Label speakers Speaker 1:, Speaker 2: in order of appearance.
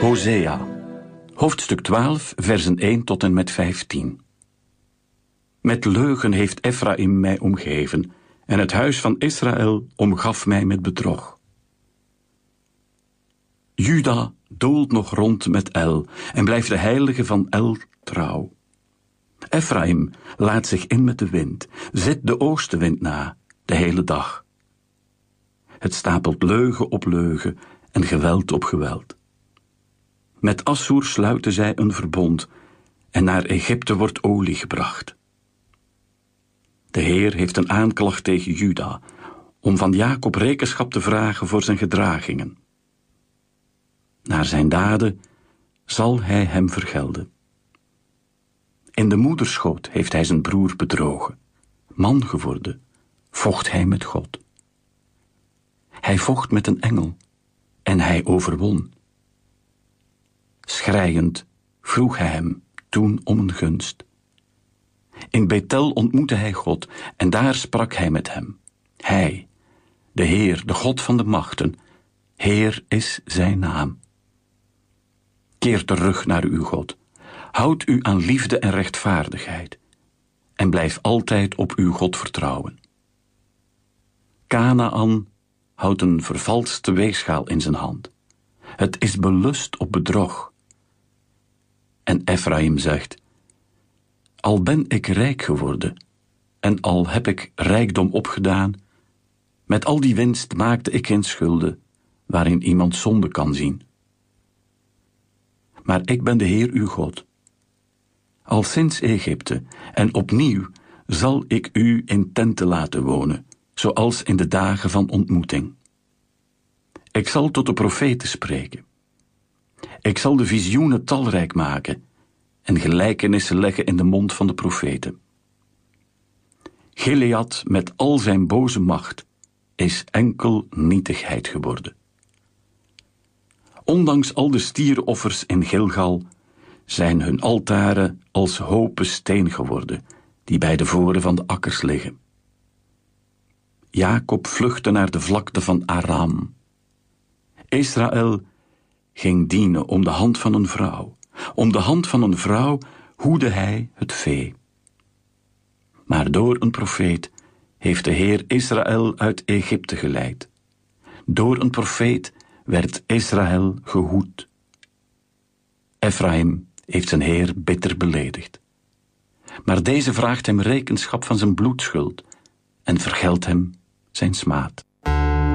Speaker 1: Hosea, hoofdstuk 12, versen 1 tot en met 15. Met leugen heeft Efraïm mij omgeven, en het huis van Israël omgaf mij met bedrog. Juda doelt nog rond met El, en blijft de heilige van El trouw. Efraïm laat zich in met de wind, zet de oostenwind na, de hele dag. Het stapelt leugen op leugen en geweld op geweld. Met Assur sluiten zij een verbond, en naar Egypte wordt olie gebracht. De Heer heeft een aanklacht tegen Juda, om van Jacob rekenschap te vragen voor zijn gedragingen. Naar zijn daden zal hij hem vergelden. In de moederschoot heeft hij zijn broer bedrogen. Man geworden, vocht hij met God. Hij vocht met een engel, en hij overwon. Schreiend vroeg hij hem toen om een gunst. In Bethel ontmoette hij God, en daar sprak hij met hem. Hij, de Heer, de God van de machten, Heer is zijn naam. Keer terug naar uw God. Houd u aan liefde en rechtvaardigheid, en blijf altijd op uw God vertrouwen. Kanaan houdt een vervalste weegschaal in zijn hand. Het is belust op bedrog. En Efraïm zegt: al ben ik rijk geworden, en al heb ik rijkdom opgedaan, met al die winst maakte ik geen schulden, waarin iemand zonde kan zien. Maar ik ben de Heer uw God. Al sinds Egypte, en opnieuw zal ik u in tenten laten wonen, zoals in de dagen van ontmoeting. Ik zal tot de profeten spreken. Ik zal de visioenen talrijk maken en gelijkenissen leggen in de mond van de profeten. Gilead met al zijn boze macht is enkel nietigheid geworden. Ondanks al de stieroffers in Gilgal zijn hun altaren als hopen steen geworden, die bij de voren van de akkers liggen. Jacob vluchtte naar de vlakte van Aram. Israël ging dienen om de hand van een vrouw. Om de hand van een vrouw hoedde hij het vee. Maar door een profeet heeft de Heer Israël uit Egypte geleid. Door een profeet werd Israël gehoed. Efraïm heeft zijn Heer bitter beledigd. Maar deze vraagt hem rekenschap van zijn bloedschuld en vergeldt hem zijn smaad.